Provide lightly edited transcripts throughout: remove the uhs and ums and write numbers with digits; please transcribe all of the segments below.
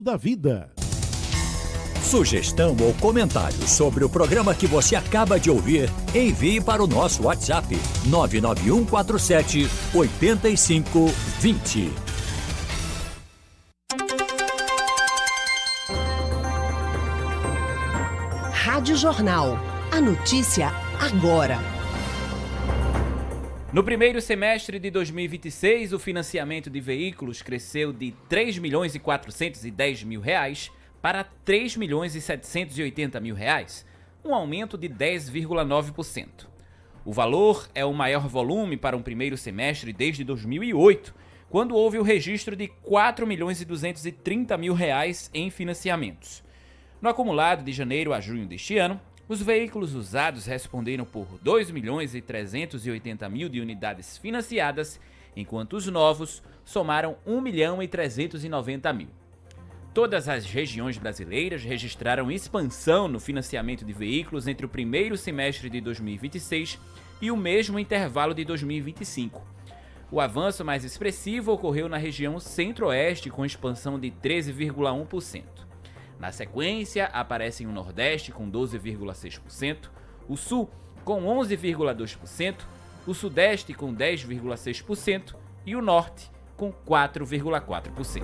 da vida. Sugestão ou comentário sobre o programa que você acaba de ouvir, envie para o nosso WhatsApp 99147 8520. Rádio Jornal. A notícia agora. No primeiro semestre de 2026, o financiamento de veículos cresceu de R$ 3.410.000 para R$ 3.780.000, um aumento de 10,9%. O valor é o maior volume para um primeiro semestre desde 2008, quando houve o registro de R$ 4.230.000 em financiamentos. No acumulado de janeiro a junho deste ano, os veículos usados responderam por 2.380.000 de unidades financiadas, enquanto os novos somaram 1.390.000. Todas as regiões brasileiras registraram expansão no financiamento de veículos entre o primeiro semestre de 2026 e o mesmo intervalo de 2025. O avanço mais expressivo ocorreu na região Centro-Oeste, com expansão de 13,1%. Na sequência, aparecem o Nordeste com 12,6%, o Sul com 11,2%, o Sudeste com 10,6% e o Norte com 4,4%.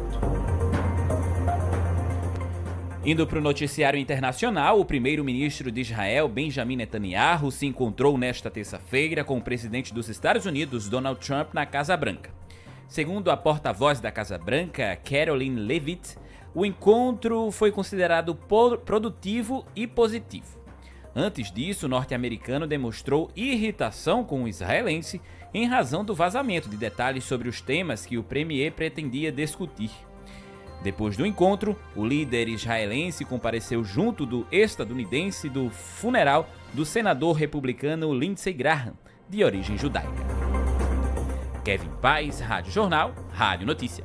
Indo para o noticiário internacional, o primeiro-ministro de Israel, Benjamin Netanyahu, se encontrou nesta terça-feira com o presidente dos Estados Unidos, Donald Trump, na Casa Branca. Segundo a porta-voz da Casa Branca, Karoline Leavitt, o encontro foi considerado produtivo e positivo. Antes disso, o norte-americano demonstrou irritação com o israelense em razão do vazamento de detalhes sobre os temas que o premier pretendia discutir. Depois do encontro, o líder israelense compareceu junto do estadunidense do funeral do senador republicano Lindsey Graham, de origem judaica. Kevin Paz, Rádio Jornal, Rádio Notícia.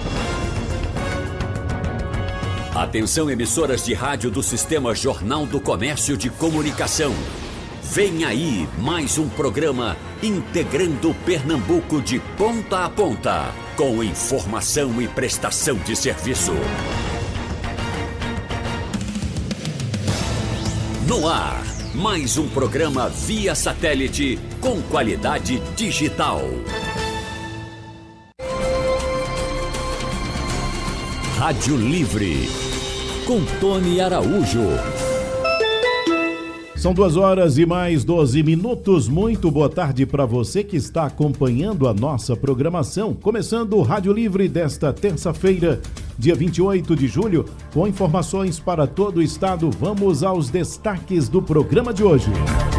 Atenção, emissoras de rádio do Sistema Jornal do Comércio de Comunicação. Vem aí mais um programa integrando Pernambuco de ponta a ponta, com informação e prestação de serviço. No ar, mais um programa via satélite com qualidade digital. Rádio Livre, com Tony Araújo. São 2h mais 12 minutos. Muito boa tarde para você que está acompanhando a nossa programação. Começando o Rádio Livre desta terça-feira, dia 28 de julho, com informações para todo o estado. Vamos aos destaques do programa de hoje.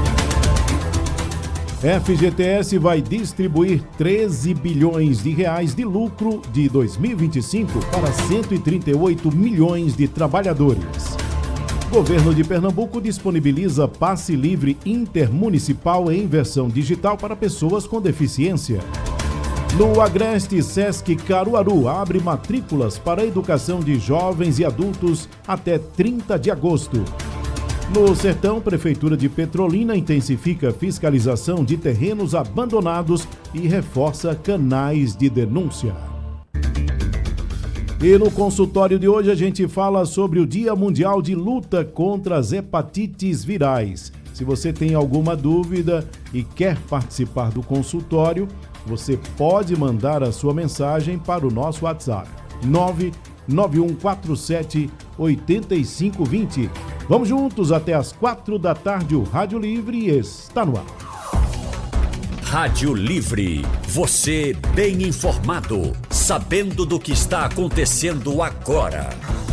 FGTS vai distribuir 13 bilhões de reais de lucro de 2025 para 138 milhões de trabalhadores. Governo de Pernambuco disponibiliza passe livre intermunicipal em versão digital para pessoas com deficiência. No Agreste, Sesc Caruaru abre matrículas para a educação de jovens e adultos até 30 de agosto. No Sertão, Prefeitura de Petrolina intensifica fiscalização de terrenos abandonados e reforça canais de denúncia. E no consultório de hoje a gente fala sobre o Dia Mundial de Luta contra as Hepatites Virais. Se você tem alguma dúvida e quer participar do consultório, você pode mandar a sua mensagem para o nosso WhatsApp 99147-8520. Vamos juntos até às 4 da tarde. O Rádio Livre está no ar. Rádio Livre, você bem informado, sabendo do que está acontecendo agora.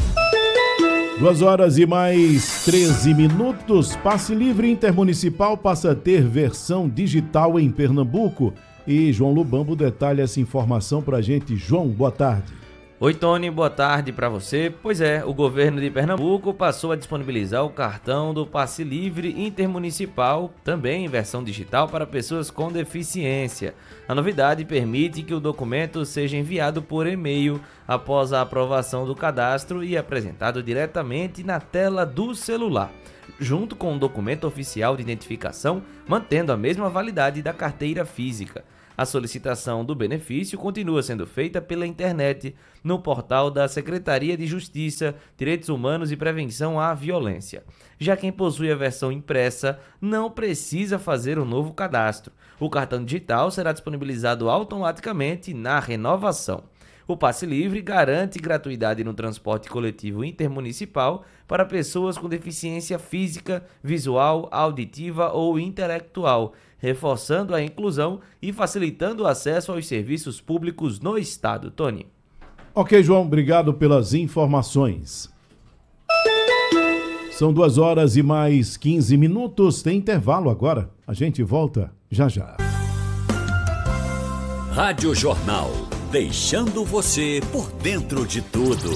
2h mais 13 minutos. Passe livre intermunicipal passa a ter versão digital em Pernambuco. E João Lubambo detalha essa informação pra gente. João, boa tarde. Oi, Tony, boa tarde para você. Pois é, o governo de Pernambuco passou a disponibilizar o cartão do Passe Livre Intermunicipal, também em versão digital para pessoas com deficiência. A novidade permite que o documento seja enviado por e-mail após a aprovação do cadastro e apresentado diretamente na tela do celular, junto com um documento oficial de identificação, mantendo a mesma validade da carteira física. A solicitação do benefício continua sendo feita pela internet no portal da Secretaria de Justiça, Direitos Humanos e Prevenção à Violência. Já quem possui a versão impressa não precisa fazer um novo cadastro. O cartão digital será disponibilizado automaticamente na renovação. O Passe Livre garante gratuidade no transporte coletivo intermunicipal para pessoas com deficiência física, visual, auditiva ou intelectual, reforçando a inclusão e facilitando o acesso aos serviços públicos no estado. Tony. Ok, João, obrigado pelas informações. São 2 horas e mais 15 minutos, tem intervalo agora. A gente volta já já. Rádio Jornal, deixando você por dentro de tudo.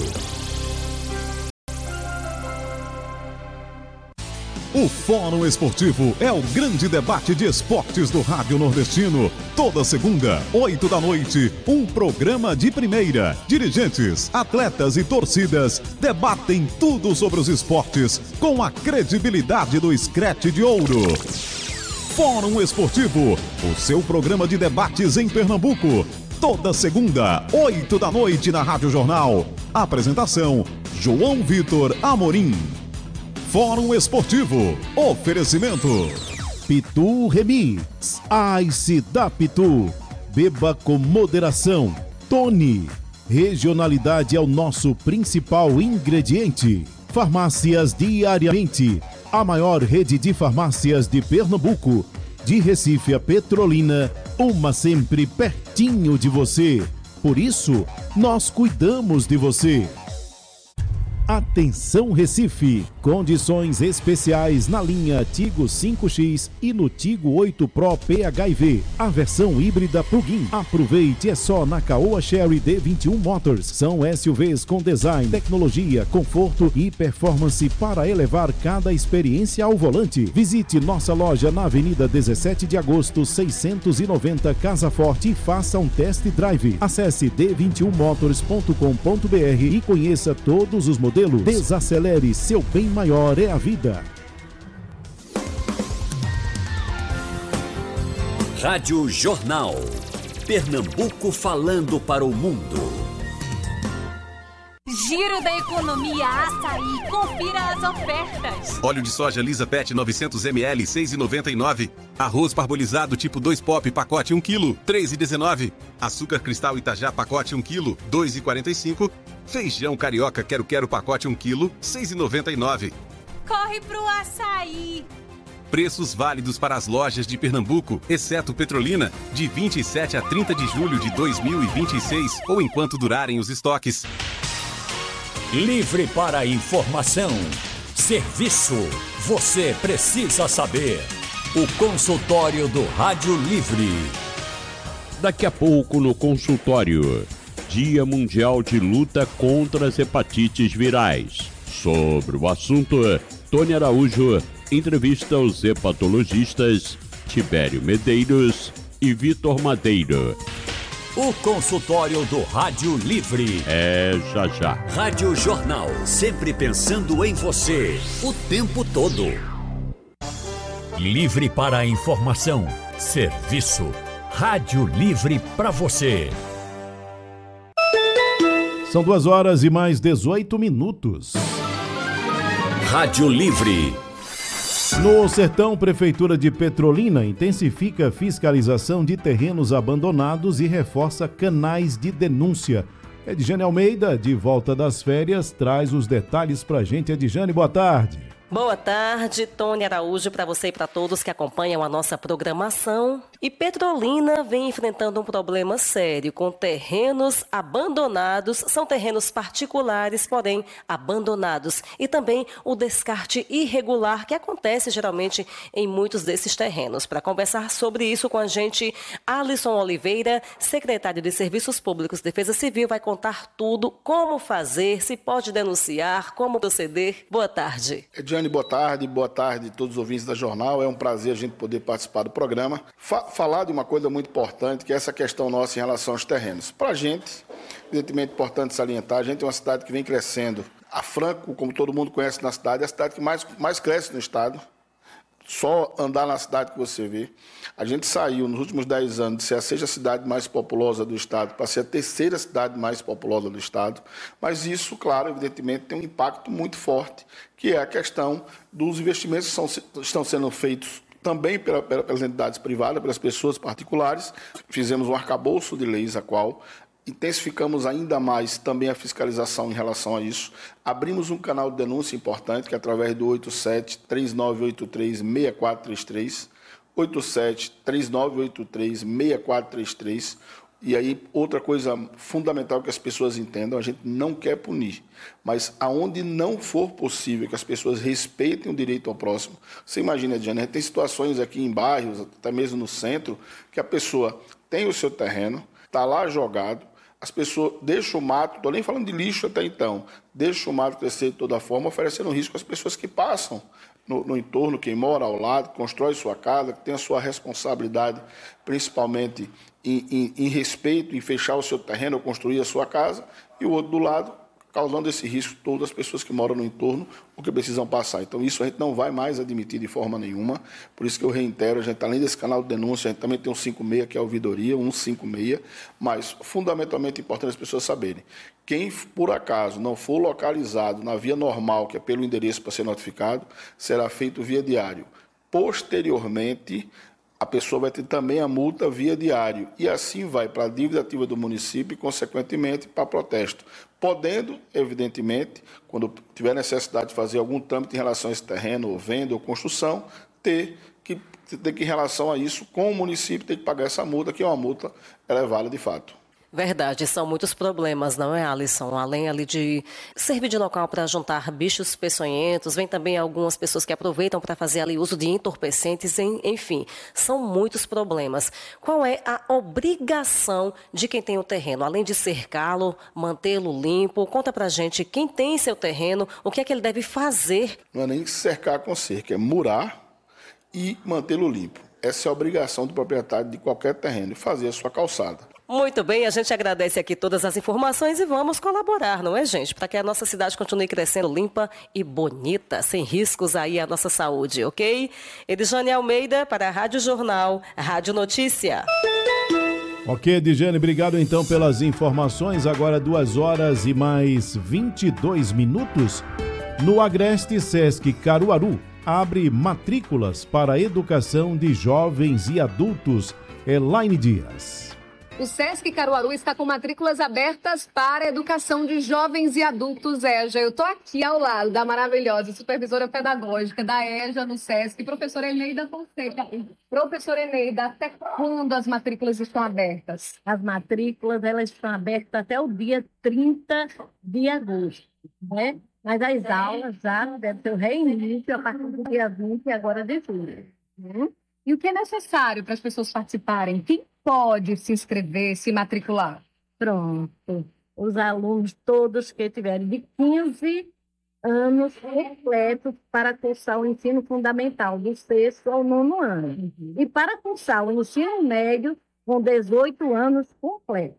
O Fórum Esportivo é o grande debate de esportes do Rádio Nordestino. Toda segunda, 8 da noite, um programa de primeira. Dirigentes, atletas e torcidas debatem tudo sobre os esportes com a credibilidade do Scratch de Ouro. Fórum Esportivo, o seu programa de debates em Pernambuco. Toda segunda, 8 da noite na Rádio Jornal. Apresentação, João Vitor Amorim. Fórum Esportivo. Oferecimento. Pitu Remix. Ice da Pitu. Beba com moderação. Tony. Regionalidade é o nosso principal ingrediente. Farmácias Diariamente. A maior rede de farmácias de Pernambuco. De Recife a Petrolina. Uma sempre pertinho de você. Por isso, nós cuidamos de você. Atenção Recife, condições especiais na linha Tigo 5X e no Tigo 8 Pro PHEV, a versão híbrida plug-in. Aproveite, é só na Caoa Chery D21 Motors. São SUVs com design, tecnologia, conforto e performance para elevar cada experiência ao volante. Visite nossa loja na Avenida 17 de Agosto, 690 Casa Forte e faça um test drive. Acesse d21motors.com.br e conheça todos os modelos. Desacelere, seu bem maior é a vida. Rádio Jornal. Pernambuco falando para o mundo. Giro da Economia Açaí. Confira as ofertas. Óleo de soja Lisa Pet 900 ml, 6,99. Arroz parbolizado tipo 2 pop, pacote 1 kg, 3,19. Açúcar cristal Itajá, pacote 1 kg, 2,45. Feijão carioca quero pacote 1 kg, 6,99. Corre pro açaí. Preços válidos para as lojas de Pernambuco, exceto Petrolina, de 27 a 30 de julho de 2026 ou enquanto durarem os estoques. Livre para informação. Serviço. Você precisa saber. O consultório do Rádio Livre. Daqui a pouco no consultório. Dia Mundial de Luta contra as Hepatites Virais. Sobre o assunto, Tony Araújo entrevista os hepatologistas Tibério Medeiros e Vitor Madeiro. O consultório do Rádio Livre. É já. Rádio Jornal, sempre pensando em você, o tempo todo. Livre para a informação. Serviço. Rádio Livre para você. São 2 horas e mais 18 minutos. Rádio Livre. No Sertão, Prefeitura de Petrolina intensifica a fiscalização de terrenos abandonados e reforça canais de denúncia. Edjane Almeida, de volta das férias, traz os detalhes pra gente. Edjane, boa tarde. Boa tarde, Tony Araújo, para você e para todos que acompanham a nossa programação. E Petrolina vem enfrentando um problema sério com terrenos abandonados. São terrenos particulares, porém abandonados. E também o descarte irregular que acontece geralmente em muitos desses terrenos. Para conversar sobre isso com a gente, Alisson Oliveira, secretário de Serviços Públicos e Defesa Civil, vai contar tudo, como fazer, se pode denunciar, como proceder. Boa tarde. Ediane, boa tarde a todos os ouvintes da Jornal. É um prazer a gente poder participar do programa. Falar de uma coisa muito importante, que é essa questão nossa em relação aos terrenos. Para a gente, evidentemente importante salientar, a gente é uma cidade que vem crescendo. A Franco, como todo mundo conhece na cidade, é a cidade que mais cresce no estado. só andar na cidade que você vê. A gente saiu nos últimos 10 anos de ser a 6ª cidade mais populosa do estado para ser a 3ª cidade mais populosa do estado, mas isso, claro, evidentemente tem um impacto muito forte, que é a questão dos investimentos que estão sendo feitos também pelas entidades privadas, pelas pessoas particulares. Fizemos um arcabouço de leis a qual intensificamos ainda mais também a fiscalização em relação a isso. Abrimos um canal de denúncia importante, que é através do 87-3983-6433, 87-3983-6433. E aí, outra coisa fundamental que as pessoas entendam, a gente não quer punir, mas aonde não for possível que as pessoas respeitem o direito ao próximo. Você imagina, Diana, tem situações aqui em bairros, até mesmo no centro, que a pessoa tem o seu terreno, está lá jogado, as pessoas deixam o mato, estou nem falando de lixo até então, deixam o mato crescer de toda forma, oferecendo risco às pessoas que passam no entorno, quem mora ao lado, constrói sua casa, que tem a sua responsabilidade, principalmente em respeito, em fechar o seu terreno ou construir a sua casa, e o outro do lado, causando esse risco todas as pessoas que moram no entorno ou que precisam passar. Então, isso a gente não vai mais admitir de forma nenhuma. Por isso que eu reitero, a gente, além desse canal de denúncia, a gente também tem um 56, que é a ouvidoria, 156, mas fundamentalmente importante as pessoas saberem. Quem, por acaso, não for localizado na via normal, que é pelo endereço para ser notificado, será feito via diário. Posteriormente, a pessoa vai ter também a multa via diário e assim vai para a dívida ativa do município e, consequentemente, para protesto. Podendo, evidentemente, quando tiver necessidade de fazer algum trâmite em relação a esse terreno, ou venda ou construção, ter que, em relação a isso, com o município, ter que pagar essa multa, que é uma multa elevada de fato. Verdade, são muitos problemas, não é, Alisson? Além ali de servir de local para juntar bichos peçonhentos, vem também algumas pessoas que aproveitam para fazer ali uso de entorpecentes, enfim, são muitos problemas. Qual é a obrigação de quem tem o terreno? Além de cercá-lo, mantê-lo limpo, conta pra gente quem tem seu terreno, o que é que ele deve fazer? Não é nem cercar com cerca, é murar e mantê-lo limpo. Essa é a obrigação do proprietário de qualquer terreno, fazer a sua calçada. Muito bem, a gente agradece aqui todas as informações e vamos colaborar, não é, gente? Para que a nossa cidade continue crescendo limpa e bonita, sem riscos aí à nossa saúde, ok? Edjane Almeida para a Rádio Jornal, Rádio Notícia. Ok, Edjane, obrigado então pelas informações. Agora 2h mais 22. No Agreste Sesc Caruaru, abre matrículas para a educação de jovens e adultos. Elaine Dias. O Sesc Caruaru está com matrículas abertas para a educação de jovens e adultos EJA. Eu estou aqui ao lado da maravilhosa supervisora pedagógica da EJA no Sesc, professora Eneida Fonseca. Professora Eneida, até quando as matrículas estão abertas? As matrículas elas estão abertas até o dia 30 de agosto, né? Mas as aulas já devem ter o reinício a partir do dia 20 agora de julho. E o que é necessário para as pessoas participarem? Quem pode se inscrever, se matricular? Pronto. Os alunos todos que tiverem de 15 anos completos para cursar o ensino fundamental, do 6º ao 9º ano. E para cursar o ensino médio, com 18 anos completos.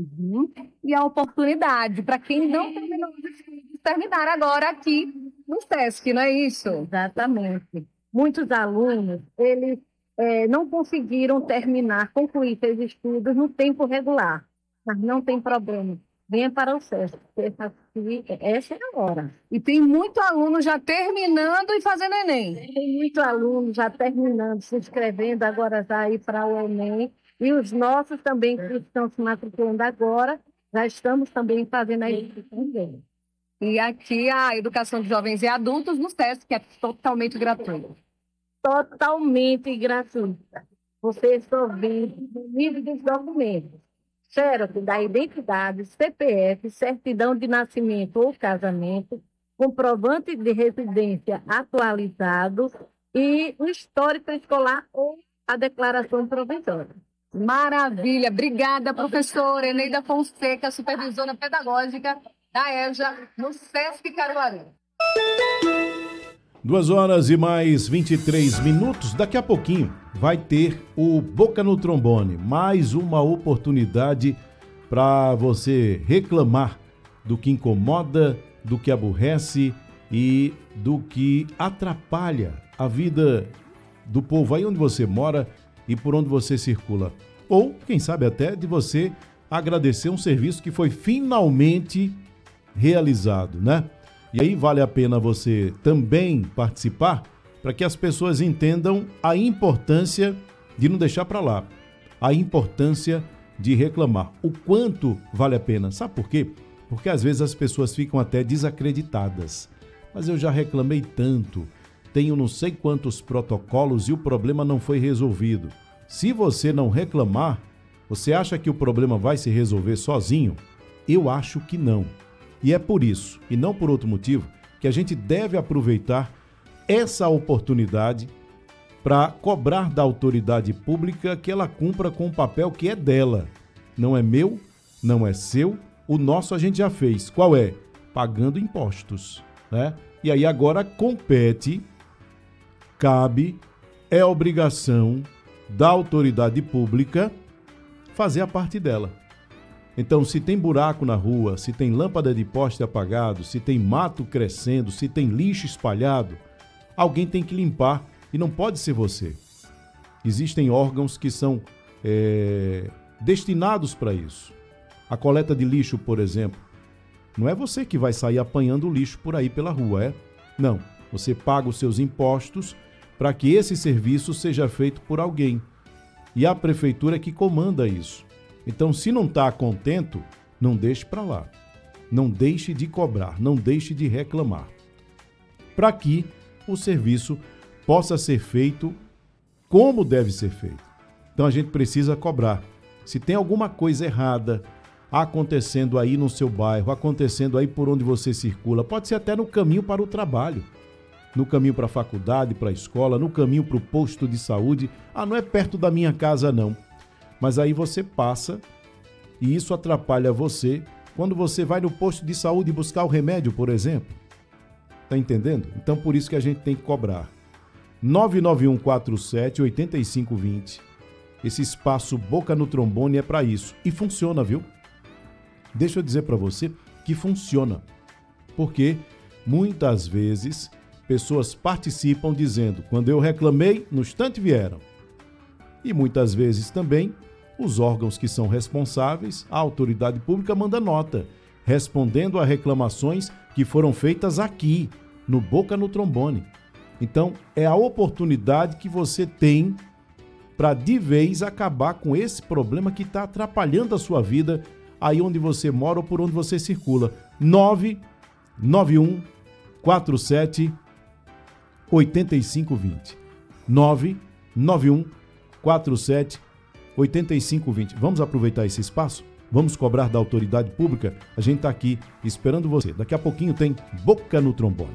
E a oportunidade para quem não terminou de terminar agora aqui no Sesc, não é isso? Exatamente. Muitos alunos, eles não conseguiram concluir seus estudos no tempo regular, mas não tem problema. Venha para o Sesc, essa é a hora. E tem muito aluno já terminando e fazendo Enem. Tem muito aluno já terminando, se inscrevendo agora já ir para o Enem. E os nossos também que estão se matriculando agora, já estamos também fazendo a educação deles. E aqui a educação de jovens e adultos no Sesc, que é totalmente gratuita. Totalmente gratuita. Você só vê o nível dos documentos. Xerox da identidade, CPF, certidão de nascimento ou casamento, comprovante de residência atualizado e o histórico escolar ou a declaração provisória. Maravilha! Obrigada, professora Eneida Fonseca, supervisora pedagógica da EJA no Sesc Caruaru. 2h mais 23. Daqui a pouquinho vai ter o Boca no Trombone. Mais uma oportunidade para você reclamar do que incomoda, do que aborrece e do que atrapalha a vida do povo aí onde você mora e por onde você circula. Ou, quem sabe até, de você agradecer um serviço que foi finalmente realizado, né? E aí vale a pena você também participar para que as pessoas entendam a importância de não deixar para lá, a importância de reclamar, o quanto vale a pena. Sabe por quê? Porque às vezes as pessoas ficam até desacreditadas. Mas eu já reclamei tanto, tenho não sei quantos protocolos e o problema não foi resolvido. Se você não reclamar, você acha que o problema vai se resolver sozinho? Eu acho que não. E é por isso, e não por outro motivo, que a gente deve aproveitar essa oportunidade para cobrar da autoridade pública que ela cumpra com o papel que é dela. Não é meu, não é seu, o nosso a gente já fez. Qual é? Pagando impostos, né? E aí agora compete, cabe, é obrigação da autoridade pública fazer a parte dela. Então, se tem buraco na rua, se tem lâmpada de poste apagado, se tem mato crescendo, se tem lixo espalhado, alguém tem que limpar e não pode ser você. Existem órgãos que são destinados para isso. A coleta de lixo, por exemplo, não é você que vai sair apanhando o lixo por aí pela rua, é? Não, você paga os seus impostos para que esse serviço seja feito por alguém. E a prefeitura é que comanda isso. Então, se não está contento, não deixe para lá. Não deixe de cobrar, não deixe de reclamar. Para que o serviço possa ser feito como deve ser feito. Então, a gente precisa cobrar. Se tem alguma coisa errada acontecendo aí no seu bairro, acontecendo aí por onde você circula, pode ser até no caminho para o trabalho, no caminho para a faculdade, para a escola, no caminho para o posto de saúde. Ah, não é perto da minha casa, não. Mas aí você passa e isso atrapalha você quando você vai no posto de saúde buscar o remédio, por exemplo. Tá entendendo? Então, por isso que a gente tem que cobrar. 99147-8520. Esse espaço Boca no Trombone é para isso. E funciona, viu? Deixa eu dizer para você que funciona. Porque muitas vezes pessoas participam dizendo: quando eu reclamei, no instante vieram. E muitas vezes também os órgãos que são responsáveis, a autoridade pública manda nota, respondendo a reclamações que foram feitas aqui, no Boca no Trombone. Então, é a oportunidade que você tem para de vez acabar com esse problema que está atrapalhando a sua vida aí onde você mora ou por onde você circula. 991 47 8520. 991 47 8520. Vamos aproveitar esse espaço? Vamos cobrar da autoridade pública? A gente está aqui esperando você. Daqui a pouquinho tem Boca no Trombone.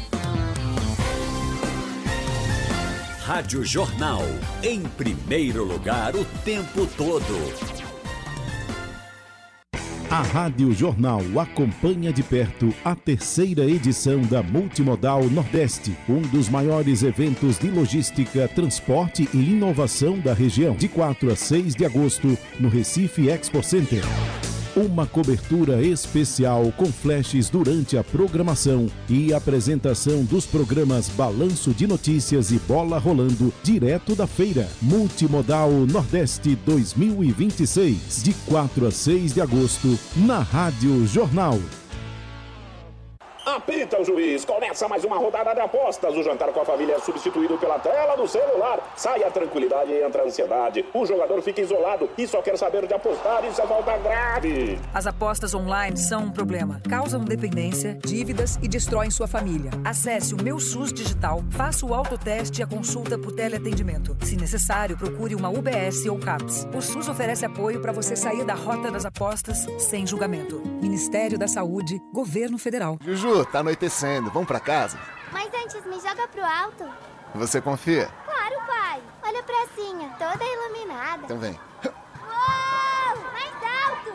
Rádio Jornal, em primeiro lugar o tempo todo. A Rádio Jornal acompanha de perto a 3ª edição da Multimodal Nordeste, um dos maiores eventos de logística, transporte e inovação da região, de 4 a 6 de agosto, no Recife Expo Center. Uma cobertura especial com flashes durante a programação e apresentação dos programas Balanço de Notícias e Bola Rolando, direto da feira. Multimodal Nordeste 2026, de 4 a 6 de agosto, na Rádio Jornal. Apita o juiz, começa mais uma rodada de apostas. O jantar com a família é substituído pela tela do celular. Sai a tranquilidade e entra a ansiedade. O jogador fica isolado e só quer saber de apostar. Isso é falta grave. As apostas online são um problema. Causam dependência, dívidas e destroem sua família. Acesse o Meu SUS Digital, faça o autoteste e a consulta por teleatendimento. Se necessário, procure uma UBS ou CAPS. O SUS oferece apoio para você sair da rota das apostas sem julgamento. Ministério da Saúde, Governo Federal. Juju, tá anoitecendo. Vamos pra casa? Mas antes, me joga pro alto. Você confia? Claro, pai. Olha a pracinha, toda iluminada. Então vem. Uou! Mais alto!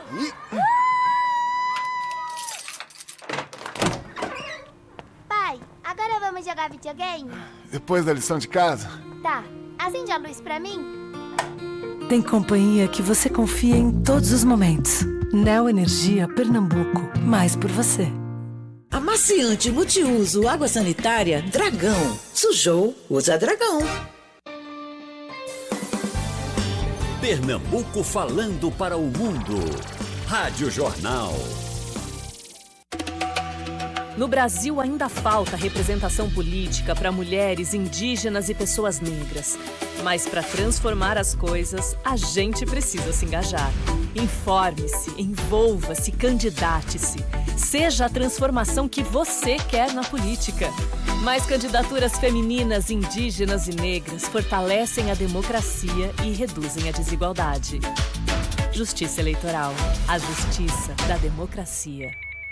Pai, agora vamos jogar videogame? Depois da lição de casa? Tá. Acende a luz pra mim. Tem companhia que você confia em todos os momentos. Neo Energia Pernambuco. Mais por você. Amaciante multiuso água sanitária Dragão. Sujou, usa Dragão. Pernambuco falando para o mundo. Rádio Jornal. No Brasil ainda falta representação política para mulheres, indígenas e pessoas negras. Mas para transformar as coisas, a gente precisa se engajar. Informe-se, envolva-se, candidate-se. Seja a transformação que você quer na política. Mais candidaturas femininas, indígenas e negras fortalecem a democracia e reduzem a desigualdade. Justiça Eleitoral. A justiça da democracia.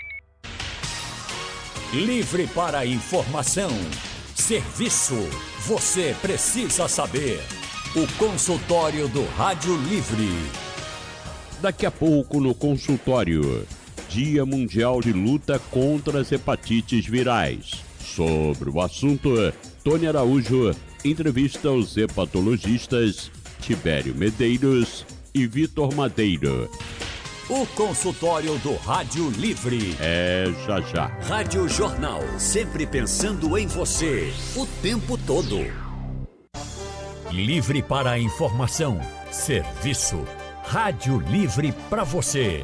Livre para a informação. Serviço. Você precisa saber. O consultório do Rádio Livre. Daqui a pouco no consultório. Dia Mundial de Luta contra as Hepatites Virais. Sobre o assunto, Tônia Araújo entrevista os hepatologistas Tibério Medeiros e Vitor Madeiro. O consultório do Rádio Livre. É já. Rádio Jornal, sempre pensando em você, o tempo todo. Livre para a informação. Serviço. Rádio Livre para você.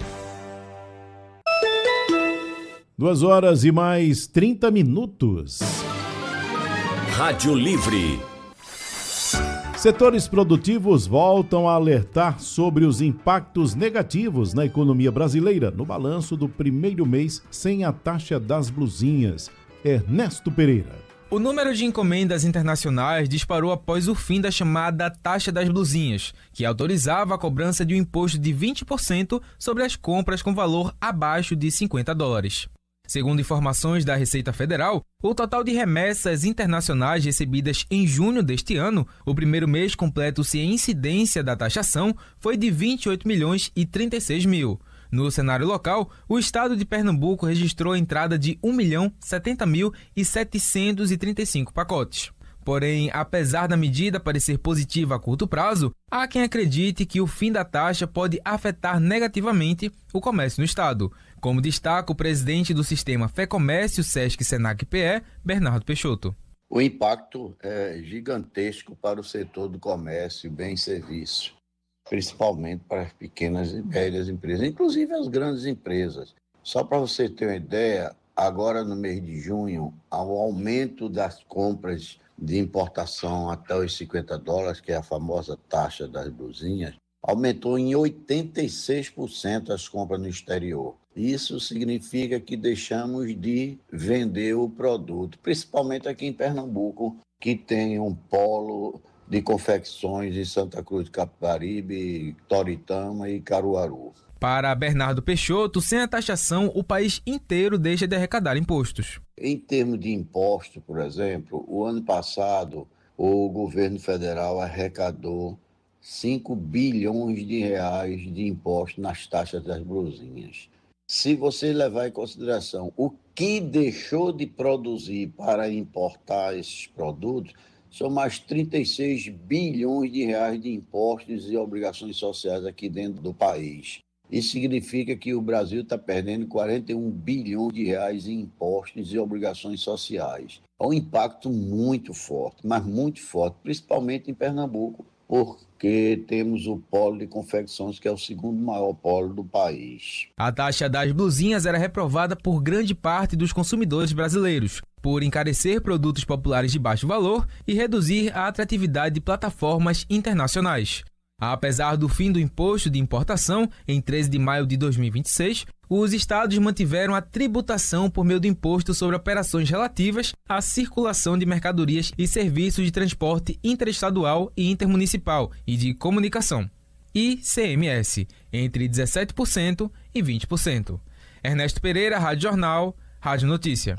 2 horas e mais 30 minutos. Rádio Livre. Setores produtivos voltam a alertar sobre os impactos negativos na economia brasileira no balanço do primeiro mês sem a taxa das blusinhas. Ernesto Pereira. O número de encomendas internacionais disparou após o fim da chamada taxa das blusinhas, que autorizava a cobrança de um imposto de 20% sobre as compras com valor abaixo de $50. Segundo informações da Receita Federal, o total de remessas internacionais recebidas em junho deste ano, o primeiro mês completo sem incidência da taxação, foi de 28 milhões e 36 mil. No cenário local, o estado de Pernambuco registrou a entrada de 1.070.735 pacotes. Porém, apesar da medida parecer positiva a curto prazo, há quem acredite que o fim da taxa pode afetar negativamente o comércio no estado, como destaca o presidente do sistema Fecomércio Sesc Senac PE, Bernardo Peixoto. O impacto é gigantesco para o setor do comércio, bem e serviço, principalmente para as pequenas e médias empresas, inclusive as grandes empresas. Só para você ter uma ideia, agora no mês de junho, ao aumento das compras de importação até os $50, que é a famosa taxa das blusinhas, aumentou em 86% as compras no exterior. Isso significa que deixamos de vender o produto, principalmente aqui em Pernambuco, que tem um polo de confecções em Santa Cruz de Capibaribe, Toritama e Caruaru. Para Bernardo Peixoto, sem a taxação, o país inteiro deixa de arrecadar impostos. Em termos de imposto, por exemplo, o ano passado o governo federal arrecadou 5 bilhões de reais de imposto nas taxas das blusinhas. Se você levar em consideração o que deixou de produzir para importar esses produtos, são mais 36 bilhões de reais de impostos e obrigações sociais aqui dentro do país. Isso significa que o Brasil está perdendo 41 bilhões de reais em impostos e obrigações sociais. É um impacto muito forte, mas muito forte, principalmente em Pernambuco, porque temos o polo de confecções, que é o segundo maior polo do país. A taxa das blusinhas era reprovada por grande parte dos consumidores brasileiros, por encarecer produtos populares de baixo valor e reduzir a atratividade de plataformas internacionais. Apesar do fim do imposto de importação, em 13 de maio de 2026, os estados mantiveram a tributação por meio do imposto sobre operações relativas à circulação de mercadorias e serviços de transporte interestadual e intermunicipal e de comunicação, ICMS, entre 17% e 20%. Ernesto Pereira, Rádio Jornal, Rádio Notícia.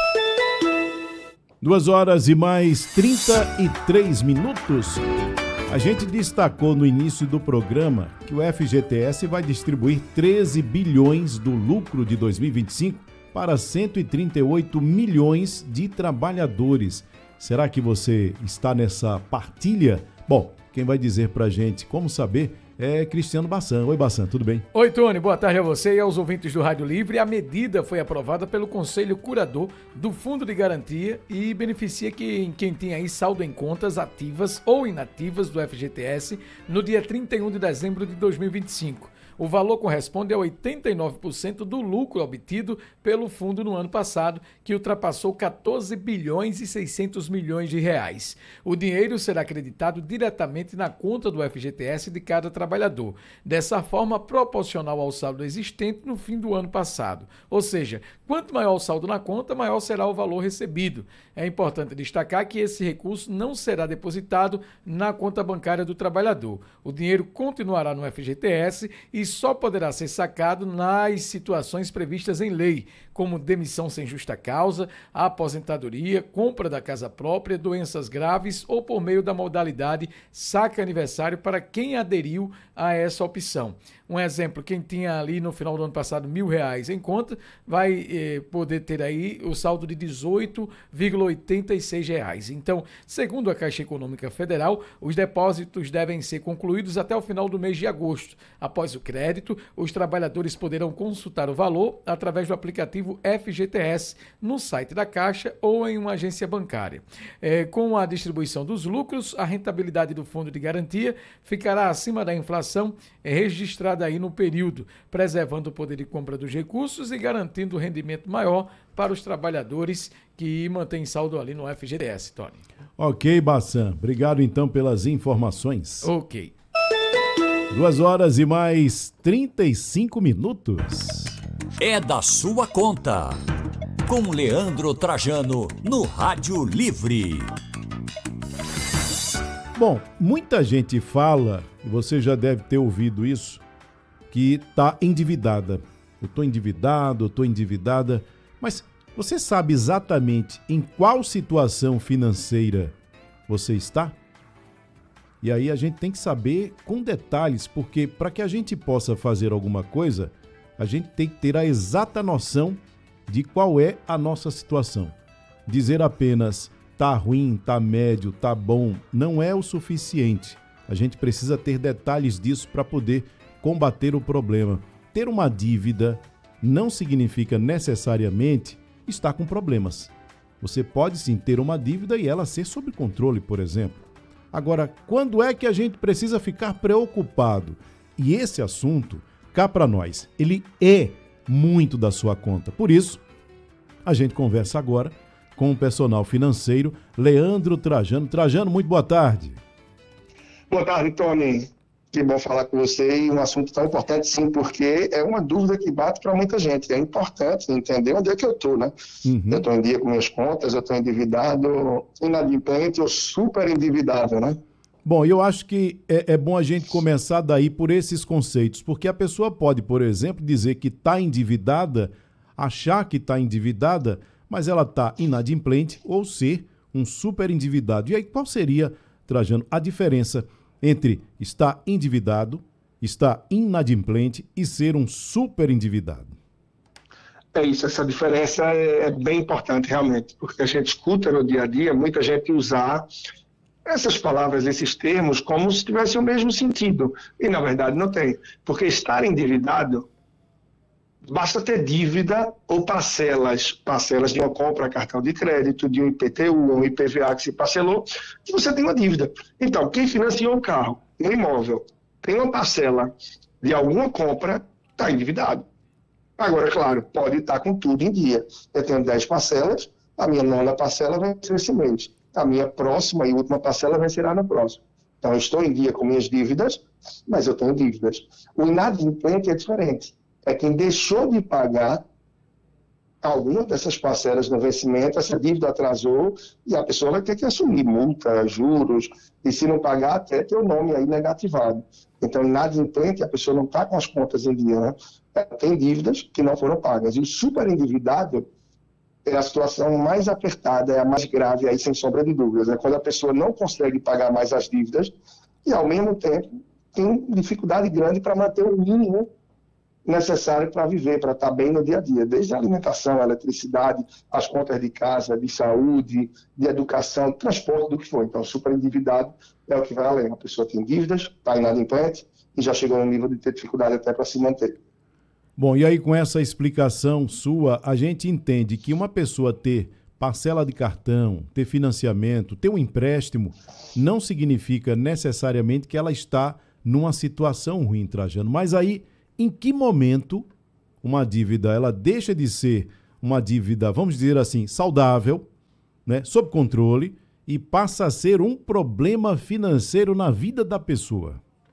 2 horas e mais 33 minutos. A gente destacou no início do programa que o FGTS vai distribuir 13 bilhões do lucro de 2025 para 138 milhões de trabalhadores. Será que você está nessa partilha? Bom, quem vai dizer para a gente como saber é Cristiano Bassan. Oi, Bassan, tudo bem? Oi, Tony, boa tarde a você e aos ouvintes do Rádio Livre. A medida foi aprovada pelo Conselho Curador do Fundo de Garantia e beneficia quem tem aí saldo em contas ativas ou inativas do FGTS no dia 31 de dezembro de 2025. O valor corresponde a 89% do lucro obtido pelo fundo no ano passado, que ultrapassou 14 bilhões e 600 milhões de reais. O dinheiro será acreditado diretamente na conta do FGTS de cada trabalhador, dessa forma proporcional ao saldo existente no fim do ano passado. Ou seja, quanto maior o saldo na conta, maior será o valor recebido. É importante destacar que esse recurso não será depositado na conta bancária do trabalhador. O dinheiro continuará no FGTS e só poderá ser sacado nas situações previstas em lei, como demissão sem justa causa, aposentadoria, compra da casa própria, doenças graves ou por meio da modalidade saque aniversário para quem aderiu a essa opção. Um exemplo, quem tinha ali no final do ano passado R$1.000 em conta, vai poder ter aí o saldo de R$18,86. Então, segundo a Caixa Econômica Federal, os depósitos devem ser concluídos até o final do mês de agosto. Após o crédito, os trabalhadores poderão consultar o valor através do aplicativo FGTS no site da Caixa ou em uma agência bancária. Com a distribuição dos lucros, a rentabilidade do Fundo de Garantia ficará acima da inflação registrada aí no período, preservando o poder de compra dos recursos e garantindo um rendimento maior para os trabalhadores que mantêm saldo ali no FGTS, Tony. Ok, Bassan. Obrigado então pelas informações. Ok. 2 horas e mais 35 minutos. É da sua conta. Com Leandro Trajano no Rádio Livre. Bom, muita gente fala, e você já deve ter ouvido isso, que está endividada. Eu estou endividada, mas você sabe exatamente em qual situação financeira você está? E aí a gente tem que saber com detalhes, porque para que a gente possa fazer alguma coisa, a gente tem que ter a exata noção de qual é a nossa situação. Dizer apenas tá ruim, tá médio, tá bom, não é o suficiente. A gente precisa ter detalhes disso para poder combater o problema. Ter uma dívida não significa necessariamente estar com problemas. Você pode sim ter uma dívida e ela ser sob controle, por exemplo. Agora, quando é que a gente precisa ficar preocupado? E esse assunto, cá para nós, ele é muito da sua conta. Por isso, a gente conversa agora com o personal financeiro Leandro Trajano. Trajano, muito boa tarde. Boa tarde, Tony. Que bom falar com você, e um assunto tão importante, sim, porque é uma dúvida que bate para muita gente. É importante entender onde é que eu estou, né? Eu estou em dia com minhas contas, eu estou endividado, inadimplente ou super endividado, né? Bom, eu acho que é bom a gente começar daí por esses conceitos, porque a pessoa pode, por exemplo, dizer que está endividada, achar que está endividada, mas ela está inadimplente ou ser um super endividado. E aí, qual seria, Trajano, a diferença entre estar endividado, estar inadimplente e ser um super endividado? É isso, essa diferença é bem importante realmente, porque a gente escuta no dia a dia muita gente usar essas palavras, esses termos, como se tivessem o mesmo sentido. E na verdade não tem, porque estar endividado, basta ter dívida ou parcelas de uma compra, cartão de crédito, de um IPTU ou um IPVA que se parcelou, que você tem uma dívida. Então, quem financiou um carro, um imóvel, tem uma parcela de alguma compra, está endividado. Agora, claro, pode estar com tudo em dia. Eu tenho 10 parcelas, a minha 9ª parcela vai ser esse mês. A minha próxima e última parcela vai ser lá no próximo. Então, eu estou em dia com minhas dívidas, mas eu tenho dívidas. O inadimplente é diferente. É quem deixou de pagar alguma dessas parcelas no vencimento, essa dívida atrasou e a pessoa vai ter que assumir multa, juros, e se não pagar, até ter o nome aí negativado. Então, inadimplente, a pessoa não está com as contas em dia, né? Tem dívidas que não foram pagas. E o super endividado é a situação mais apertada, é a mais grave, aí sem sombra de dúvidas. É quando a pessoa não consegue pagar mais as dívidas e, ao mesmo tempo, tem dificuldade grande para manter o mínimo necessário para viver, para estar bem no dia a dia, desde a alimentação, a eletricidade, as contas de casa, de saúde, de educação, transporte, do que for. Então, super endividado é o que vai além. A pessoa tem dívidas, está inadimplente e já chegou a um nível de ter dificuldade até para se manter. Bom, e aí com essa explicação sua, a gente entende que uma pessoa ter parcela de cartão, ter financiamento, ter um empréstimo, não significa necessariamente que ela está numa situação ruim, Trajano. Mas aí, em que momento uma dívida, ela deixa de ser uma dívida, vamos dizer assim, saudável, né, sob controle, e passa a ser um problema financeiro na vida da pessoa?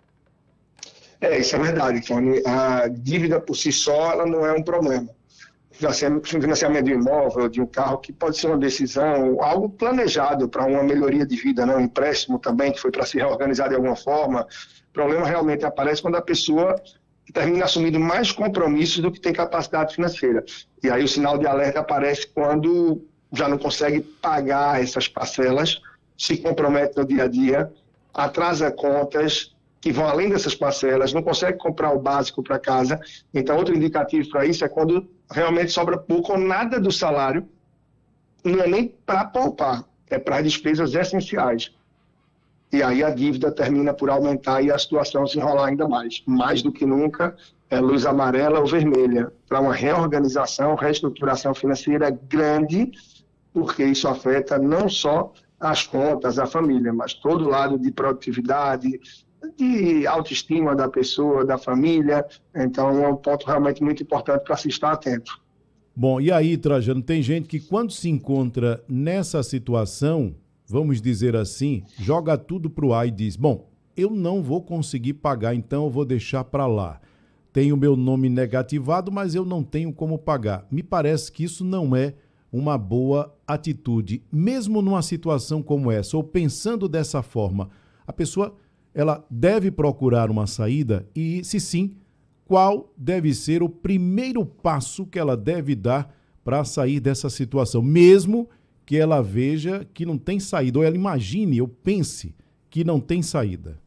Isso é verdade, Tony. A dívida por si só, ela não é um problema. Financiamento de um imóvel, de um carro, que pode ser uma decisão, algo planejado para uma melhoria de vida, né? Um empréstimo também, que foi para se reorganizar de alguma forma. O problema realmente aparece quando a pessoa termina assumindo mais compromissos do que tem capacidade financeira. E aí o sinal de alerta aparece quando já não consegue pagar essas parcelas, se compromete no dia a dia, atrasa contas que vão além dessas parcelas, não consegue comprar o básico para casa. Então, outro indicativo para isso é quando realmente sobra pouco ou nada do salário, não é nem para poupar, é para despesas essenciais. E aí a dívida termina por aumentar e a situação se enrolar ainda mais do que nunca, é luz amarela ou vermelha, para uma reorganização, reestruturação financeira grande, porque isso afeta não só as contas, a família, mas todo o lado de produtividade, de autoestima da pessoa, da família. Então é um ponto realmente muito importante para se estar atento. Bom, e aí, Trajano, tem gente que quando se encontra nessa situação, vamos dizer assim, joga tudo pro ar e diz, bom, eu não vou conseguir pagar, então eu vou deixar para lá. Tenho meu nome negativado, mas eu não tenho como pagar. Me parece que isso não é uma boa atitude. Mesmo numa situação como essa, ou pensando dessa forma, a pessoa ela deve procurar uma saída e, se sim, qual deve ser o primeiro passo que ela deve dar para sair dessa situação, mesmo que ela veja que não tem saída, ou ela imagine, ou pense que não tem saída?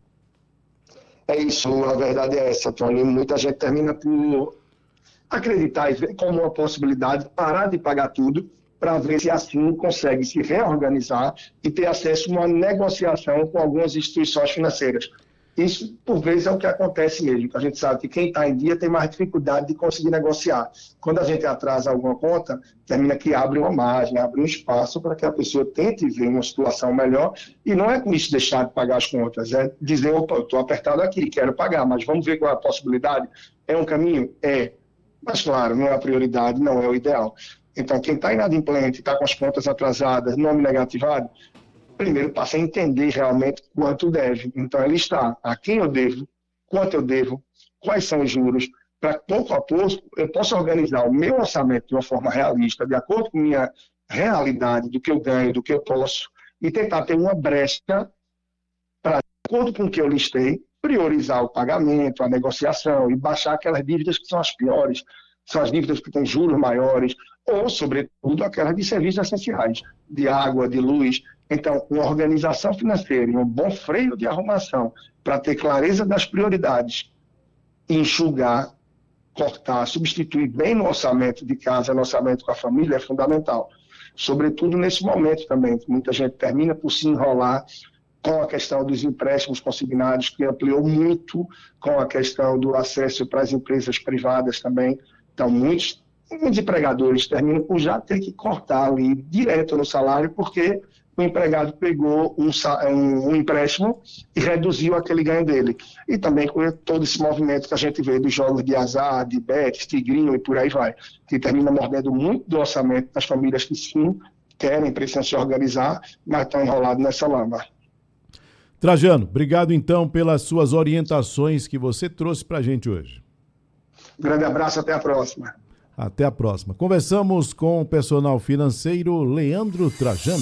É isso, a verdade é essa, Tony. Muita gente termina por acreditar e ver como uma possibilidade parar de pagar tudo para ver se assim consegue se reorganizar e ter acesso a uma negociação com algumas instituições financeiras. Isso, por vezes, é o que acontece mesmo. A gente sabe que quem está em dia tem mais dificuldade de conseguir negociar. Quando a gente atrasa alguma conta, termina que abre uma margem, abre um espaço para que a pessoa tente ver uma situação melhor. E não é com isso deixar de pagar as contas, é dizer, opa, eu estou apertado aqui, quero pagar, mas vamos ver qual é a possibilidade. É um caminho? É. Mas, claro, não é a prioridade, não é o ideal. Então, quem está inadimplente, está com as contas atrasadas, nome negativado, primeiro passa a entender realmente quanto deve. Então, ele está a quem eu devo, quanto eu devo, quais são os juros, para que pouco a pouco eu possa organizar o meu orçamento de uma forma realista, de acordo com a minha realidade, do que eu ganho, do que eu posso, e tentar ter uma brecha para, de acordo com o que eu listei, priorizar o pagamento, a negociação e baixar aquelas dívidas que são as piores, são as dívidas que têm juros maiores, ou, sobretudo, aquelas de serviços essenciais, de água, de luz. Então, uma organização financeira e um bom freio de arrumação para ter clareza das prioridades, enxugar, cortar, substituir bem no orçamento de casa, no orçamento com a família, é fundamental. Sobretudo nesse momento também, que muita gente termina por se enrolar com a questão dos empréstimos consignados, que ampliou muito, com a questão do acesso para as empresas privadas também. Então, muitos empregadores terminam por já ter que cortar ali direto no salário, porque o empregado pegou um empréstimo e reduziu aquele ganho dele. E também com todo esse movimento que a gente vê dos jogos de azar, de bets, tigrinho e por aí vai, que termina mordendo muito do orçamento das famílias que sim querem, precisam se organizar, mas estão enrolados nessa lama. Trajano, obrigado então pelas suas orientações que você trouxe para a gente hoje. Grande abraço, até a próxima. Até a próxima. Conversamos com o personal financeiro Leandro Trajano.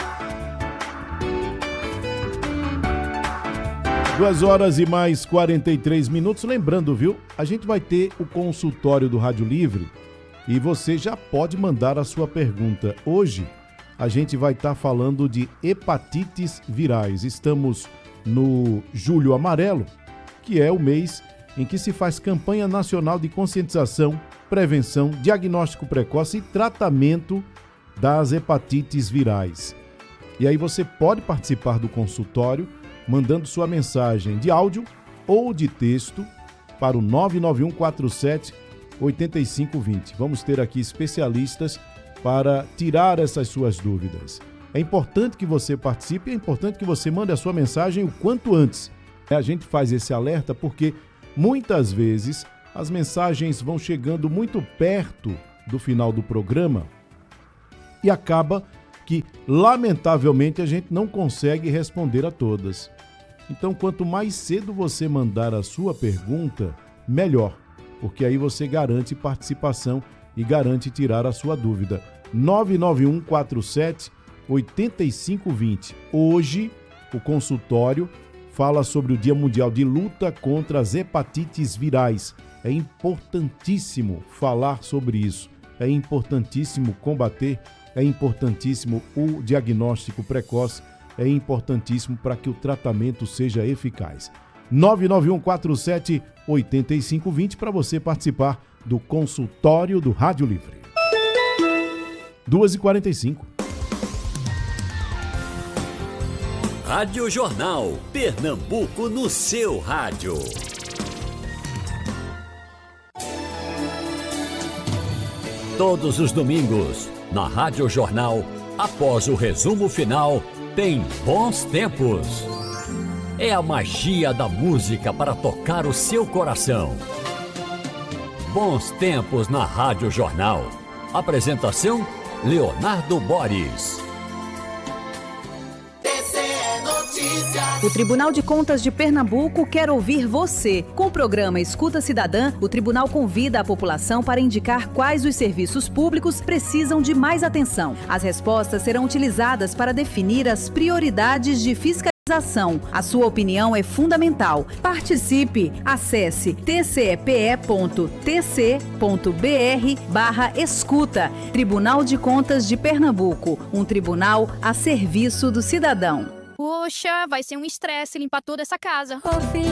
2 horas e mais 43 minutos. Lembrando, viu? A gente vai ter o consultório do Rádio Livre e você já pode mandar a sua pergunta. Hoje a gente vai estar falando de hepatites virais. Estamos no Julho Amarelo, que é o mês em que se faz campanha nacional de conscientização, prevenção, diagnóstico precoce e tratamento das hepatites virais. E aí você pode participar do consultório mandando sua mensagem de áudio ou de texto para o 99147-8520. Vamos ter aqui especialistas para tirar essas suas dúvidas. É importante que você participe, é importante que você mande a sua mensagem o quanto antes. A gente faz esse alerta porque muitas vezes as mensagens vão chegando muito perto do final do programa e acaba que, lamentavelmente, a gente não consegue responder a todas. Então, quanto mais cedo você mandar a sua pergunta, melhor, porque aí você garante participação e garante tirar a sua dúvida. 99147-8520. Hoje, o consultório fala sobre o Dia Mundial de Luta contra as Hepatites Virais. É importantíssimo falar sobre isso. É importantíssimo combater, é importantíssimo o diagnóstico precoce, é importantíssimo para que o tratamento seja eficaz. 99147-8520 para você participar do consultório do Rádio Livre. 2h45. Rádio Jornal, Pernambuco no seu rádio. Todos os domingos, na Rádio Jornal, após o resumo final, tem Bons Tempos. É a magia da música para tocar o seu coração. Bons Tempos na Rádio Jornal. Apresentação, Leonardo Boris. O Tribunal de Contas de Pernambuco quer ouvir você. Com o programa Escuta Cidadã, o tribunal convida a população para indicar quais os serviços públicos precisam de mais atenção. As respostas serão utilizadas para definir as prioridades de fiscalização. A sua opinião é fundamental. Participe! Acesse tcepe.tc.br/escuta. Tribunal de Contas de Pernambuco, um tribunal a serviço do cidadão. Poxa, vai ser um estresse limpar toda essa casa. Ô filha,